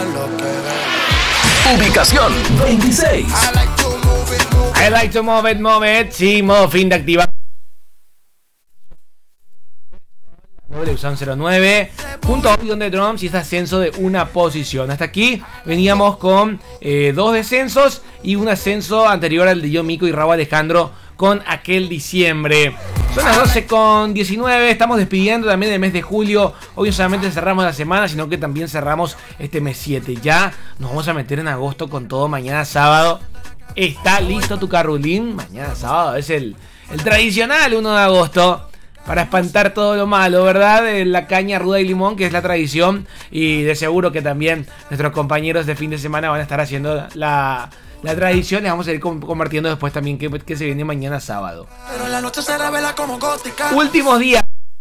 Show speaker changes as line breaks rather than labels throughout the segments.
Ubicación 26.
I like to move it. Sí, modo fin de activar. Evolución 09. Junto a Billón de Drums y este ascenso de una posición. Hasta aquí veníamos con 2 descensos y un ascenso anterior al de Yo Mico y Raúl Alejandro con aquel diciembre. Son las 12:19, estamos despidiendo también del mes de julio. Hoy no solamente cerramos la semana, sino que también cerramos este mes 7. Ya nos vamos a meter en agosto con todo. Mañana sábado, ¿está listo tu carrulín? Mañana sábado es el tradicional 1 de agosto. Para espantar todo lo malo, ¿verdad? La caña, ruda y limón, que es la tradición. Y de seguro que también nuestros compañeros de fin de semana van a estar haciendo la tradición. Les vamos a ir compartiendo después también que se viene mañana sábado. Pero la noche se revela como gótica. Últimos días.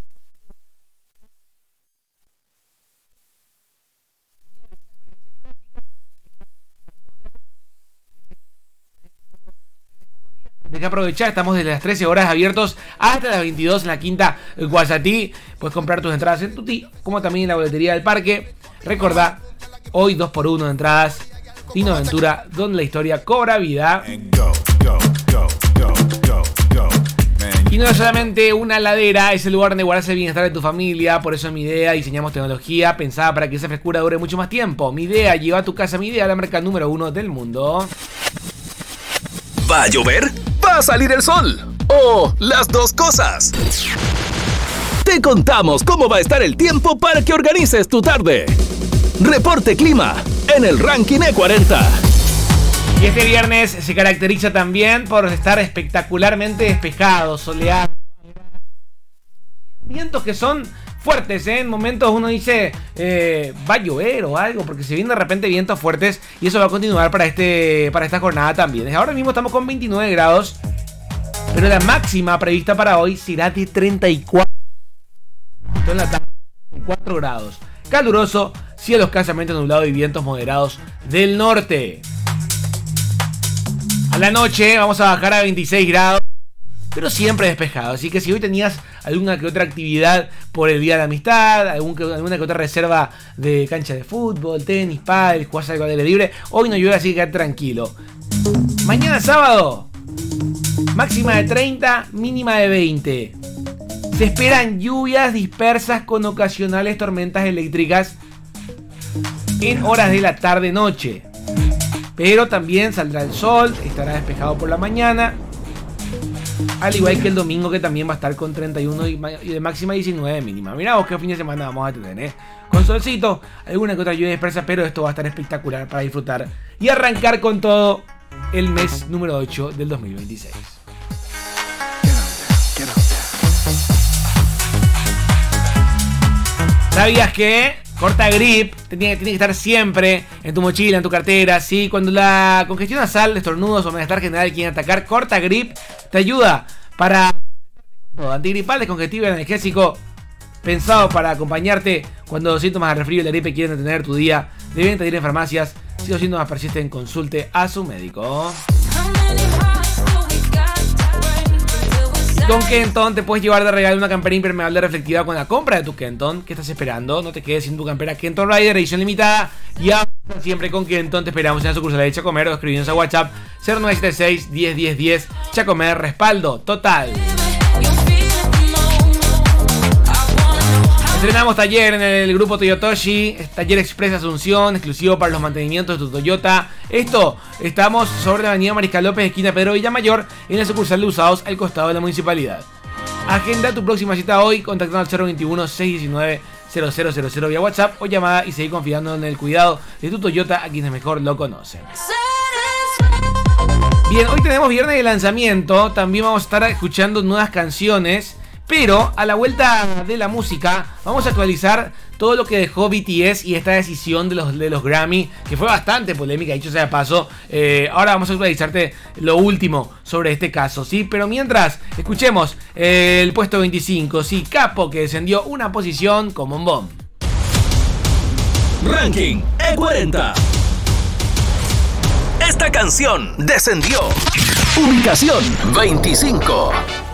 Hay que aprovechar, estamos desde las 13 horas abiertos hasta las 22 en la quinta Guasatí. Puedes comprar tus entradas en Tuti, como también en la boletería del parque. Recordá, hoy 2x1 de entradas. Dino Aventura, donde la historia cobra vida. Y no es solamente una ladera, es el lugar donde guardas el bienestar de tu familia. Por eso en Midea diseñamos tecnología pensada para que esa frescura dure mucho más tiempo. Midea, lleva a tu casa Midea, la marca número 1 del mundo.
¿Va a llover? ¿Va a salir el sol? ¿O las dos cosas? Te contamos cómo va a estar el tiempo para que organices tu tarde. Reporte Clima en el Ranking E40.
Y este viernes se caracteriza también por estar espectacularmente despejado, soleado. Vientos que son fuertes, ¿eh? En momentos uno dice va a llover o algo, porque se vienen de repente vientos fuertes y eso va a continuar para esta jornada también. Ahora mismo estamos con 29 grados, pero la máxima prevista para hoy será de 34 en la tarde, 4 grados. Caluroso, cielos escasamente nublados y vientos moderados del norte. A la noche vamos a bajar a 26 grados, pero siempre despejado. Así que si hoy tenías alguna que otra actividad por el Día de la Amistad, alguna que otra reserva de cancha de fútbol, tenis, pádel, jugás algo al aire libre, hoy no llueve, así que quedate tranquilo. Mañana sábado, máxima de 30, mínima de 20. Se esperan lluvias dispersas con ocasionales tormentas eléctricas en horas de la tarde-noche. Pero también saldrá el sol, estará despejado por la mañana. Al igual que el domingo, que también va a estar con 31 y de máxima 19 de mínima. Mirá vos qué fin de semana vamos a tener, ¿eh? Con solcito, alguna que otra lluvia dispersa, pero esto va a estar espectacular para disfrutar y arrancar con todo el mes número 8 del 2026. ¿Sabías que Corta Grip tiene que estar siempre en tu mochila, en tu cartera? ¿Sí? Cuando la congestión nasal, estornudos o malestar general quieren atacar, Corta Grip te ayuda para antigripal, descongestivo y analgésico, pensado para acompañarte cuando los síntomas de resfrío y la gripe quieren detener tu día. De venta ir en farmacias. Si los síntomas persisten, consulte a su médico. Con Kenton te puedes llevar de regalo una campera impermeable reflectiva con la compra de tu Kenton. ¿Qué estás esperando? No te quedes sin tu campera Kenton Rider edición limitada. Y siempre con Kenton te esperamos en la sucursal de Chacomer o escribinos a WhatsApp 0976 10 10 10. Chacomer, respaldo total. Estrenamos taller en el grupo Toyotoshi, taller Express Asunción, exclusivo para los mantenimientos de tu Toyota. Estamos sobre la avenida Mariscal López, esquina Pedro Villamayor, en la sucursal de Usados, al costado de la municipalidad. Agenda tu próxima cita hoy, contactando al 021-619-0000 vía WhatsApp o llamada y seguir confiando en el cuidado de tu Toyota a quienes mejor lo conocen. Bien, hoy tenemos viernes de lanzamiento, también vamos a estar escuchando nuevas canciones. Pero a la vuelta de la música vamos a actualizar todo lo que dejó BTS y esta decisión de los Grammy, que fue bastante polémica, dicho sea de paso. Ahora vamos a actualizarte lo último sobre este caso, ¿sí? Pero mientras, escuchemos el puesto 25, sí, Capo, que descendió una posición con Bombón.
Ranking E40. Esta canción descendió. Ubicación 25.